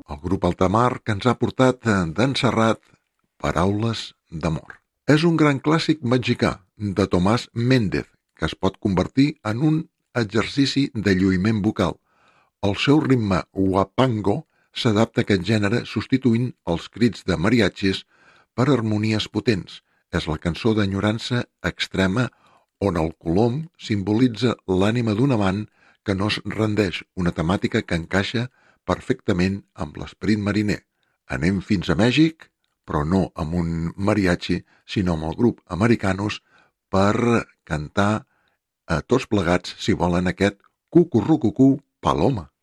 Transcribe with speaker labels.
Speaker 1: el grup Altamar que ens ha portat d'en Serrat Paraules d'amor. És un gran clàssic mexicà de Tomás Méndez que es pot convertir en un exercici de lluïment vocal. El seu ritme huapango s'adapta a aquest gènere substituint els crits de mariachis per harmonies potents. És la cançó d'enyorança extrema on el colom simbolitza l'ànima d'un amant que no es rendeix, una temàtica que encaixa perfectament amb l'esperit mariner. Anem fins a Mèxic, però no amb un mariachi, sinó amb el grup Americanos per cantar a tots plegats, si volen, aquest Cucurrucucú Paloma.